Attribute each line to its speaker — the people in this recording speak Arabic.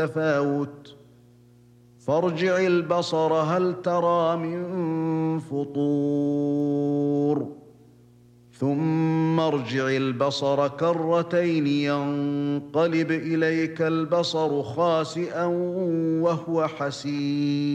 Speaker 1: تفاوت فارجع البصر هل ترى من فطور ثم ارجع البصر كرتين ينقلب إليك البصر خاسئا وهو حسير